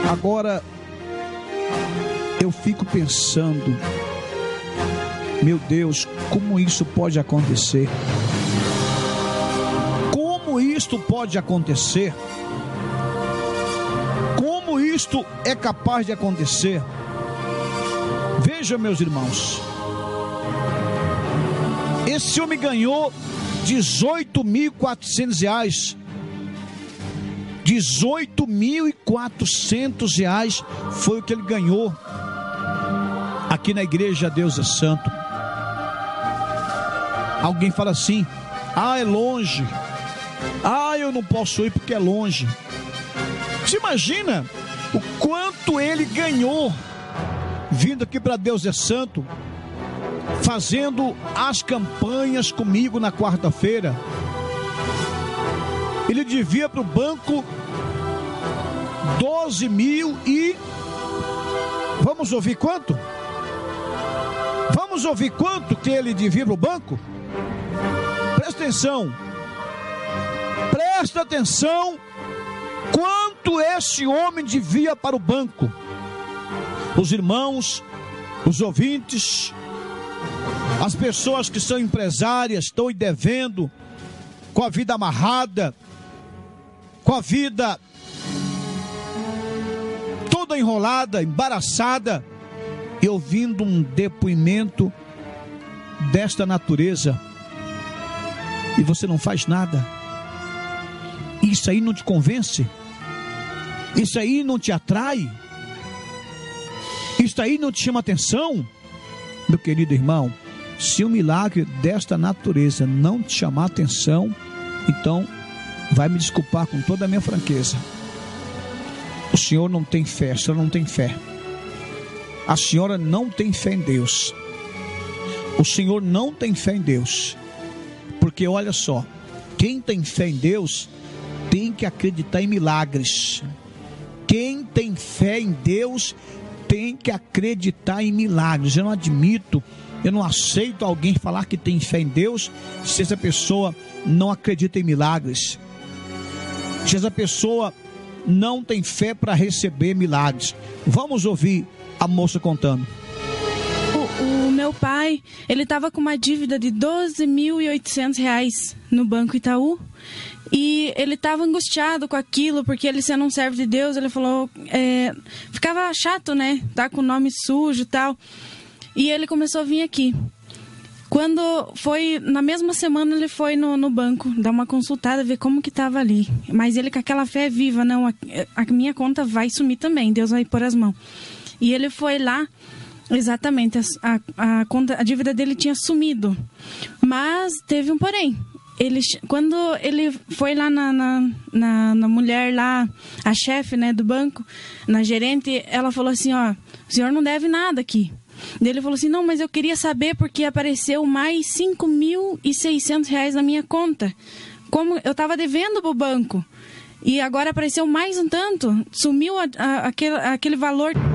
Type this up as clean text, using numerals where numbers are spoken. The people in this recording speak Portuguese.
Agora, eu fico pensando, meu Deus, como isso pode acontecer? Como isto pode acontecer? Como isto é capaz de acontecer? Veja, meus irmãos, esse homem ganhou R$18.400. R$18.400 foi o que ele ganhou aqui na igreja Deus é Santo. Alguém fala assim: ah, é longe, ah, eu não posso ir porque é longe. Você imagina o quanto ele ganhou vindo aqui para Deus é Santo, fazendo as campanhas comigo na quarta-feira. Ele devia para o banco 12 mil e... Vamos ouvir quanto? Vamos ouvir quanto que ele devia para o banco? Presta atenção. Presta atenção quanto esse homem devia para o banco. Os irmãos, os ouvintes, as pessoas que são empresárias, estão devendo, com a vida amarrada, com a vida toda enrolada, embaraçada, e ouvindo um depoimento desta natureza, e você não faz nada. Isso aí não te convence? Isso aí não te atrai? Isso aí não te chama atenção? Meu querido irmão, se um milagre desta natureza não te chamar atenção, então vai me desculpar com toda a minha franqueza. O senhor não tem fé, a senhora não tem fé. A senhora não tem fé em Deus. O senhor não tem fé em Deus. Porque olha só, quem tem fé em Deus tem que acreditar em milagres. Quem tem fé em Deus tem que acreditar em milagres. Eu não admito, eu não aceito alguém falar que tem fé em Deus se essa pessoa não acredita em milagres. Se essa pessoa não tem fé para receber milagres. Vamos ouvir a moça contando. O meu pai, ele estava com uma dívida de R$12.800 no Banco Itaú. E ele estava angustiado com aquilo, porque ele, sendo um servo de Deus, ele falou, ficava chato, né? Tá com o nome sujo e tal. E ele começou a vir aqui. Quando foi, na mesma semana, ele foi no banco, dar uma consultada, ver como que estava ali. Mas ele com aquela fé viva, não, a minha conta vai sumir também, Deus vai pôr as mãos. E ele foi lá, exatamente, a dívida dele tinha sumido. Mas teve um porém. Quando ele foi lá na mulher lá, a chefe, né, do banco, na gerente, ela falou assim, ó, o senhor não deve nada aqui. Daí ele falou assim, não, mas eu queria saber porque apareceu mais R$5.600 na minha conta. Como eu estava devendo pro banco. E agora apareceu mais um tanto, sumiu aquele valor.